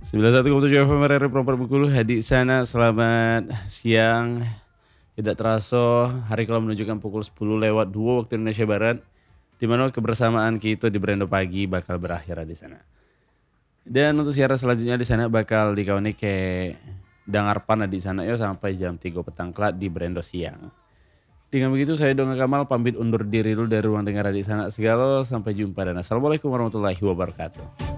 91,7 FM RRI Proper Bengkulu, Hadi sana, selamat siang. Tidak terasa hari kalau menunjukkan pukul 10 lewat 2 waktu Indonesia Barat, di mana kebersamaan kita di Brando Pagi bakal berakhir di sana. Dan untuk siaran selanjutnya di sana bakal dikawani ke Dangarpan di sana ya sampai jam 3 petang kelak di Brando Siang. Dengan begitu saya Donga Kamal pamit undur diri dulu dari ruang dengar di sana segala, sampai jumpa dan assalamualaikum warahmatullahi wabarakatuh.